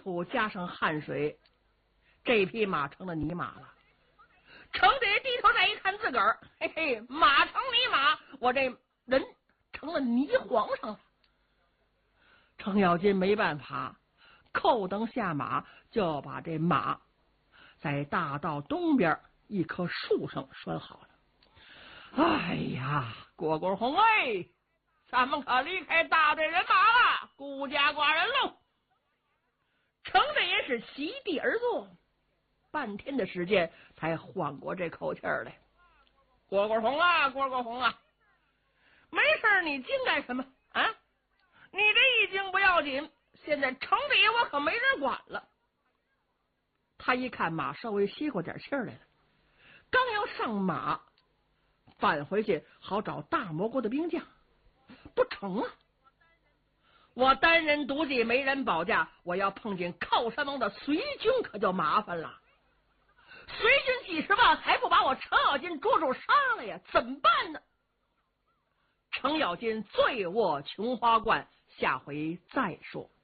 土加上汗水，这匹马成了泥马了。程德爷低头再一看自个儿，嘿嘿，马成泥马，我这人成了泥皇上了。程咬金没办法，扣蹬下马，就把这马在大道东边一棵树上拴好了。哎呀，蝈蝈红哎，咱们可离开大队人马了，孤家寡人喽！程德爷是席地而坐，半天的时间才缓过这口气来。蝈蝈红啊，蝈蝈红啊，没事你惊干什么啊？你这一惊不要紧，现在程德爷我可没人管了。他一看马稍微歇过点气来了，刚要上马返回去好找大蘑菇的兵将，不成啊！我单人独骑没人保驾，我要碰见靠山王的随军可就麻烦了。随军几十万还不把我程咬金捉住杀了呀？怎么办呢？程咬金醉卧琼花观，下回再说。